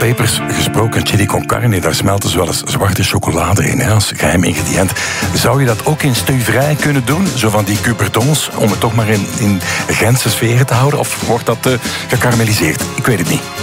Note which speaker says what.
Speaker 1: pepers gesproken, chili con carne, daar smelten ze wel eens zwarte chocolade in, hè, als geheim ingrediënt. Zou je dat ook in stuiverij kunnen doen? Zo van die cuperdons, om het toch maar in Gentse sferen te houden? Of wordt dat gekarameliseerd? Ik weet het niet.